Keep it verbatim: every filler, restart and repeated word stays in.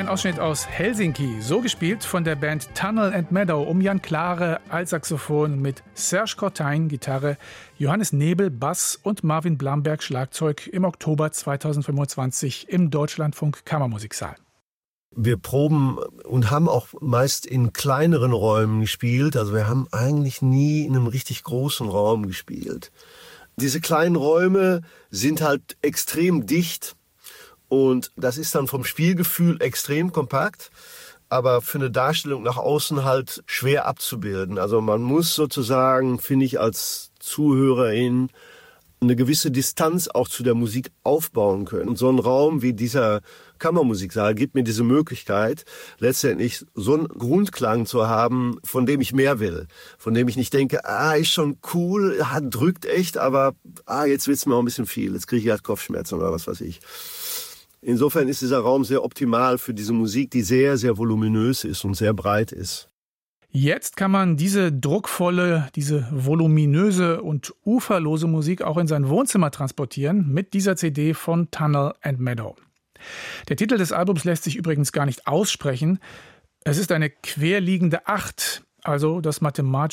ein Ausschnitt aus Helsinki, so gespielt von der Band Tunnel and Meadow um Jan Klare Altsaxophon mit Serge Cortain Gitarre, Johannes Nebel Bass und Marvin Blamberg Schlagzeug im Oktober zweitausendfünfundzwanzig im Deutschlandfunk Kammermusiksaal. Wir proben und haben auch meist in kleineren Räumen gespielt. Also wir haben eigentlich nie in einem richtig großen Raum gespielt. Diese kleinen Räume sind halt extrem dicht und das ist dann vom Spielgefühl extrem kompakt, aber für eine Darstellung nach außen halt schwer abzubilden. Also man muss sozusagen, finde ich, als Zuhörerin eine gewisse Distanz auch zu der Musik aufbauen können. Und so ein Raum wie dieser Kammermusiksaal gibt mir diese Möglichkeit, letztendlich so einen Grundklang zu haben, von dem ich mehr will. Von dem ich nicht denke, ah, ist schon cool, ah, drückt echt, aber ah, jetzt wird's mir auch ein bisschen viel. Jetzt kriege ich halt Kopfschmerzen oder was weiß ich. Insofern ist dieser Raum sehr optimal für diese Musik, die sehr, sehr voluminös ist und sehr breit ist. Jetzt kann man diese druckvolle, diese voluminöse und uferlose Musik auch in sein Wohnzimmer transportieren mit dieser C D von Tunnel and Meadow. Der Titel des Albums lässt sich übrigens gar nicht aussprechen. Es ist eine querliegende Acht, also das mathematische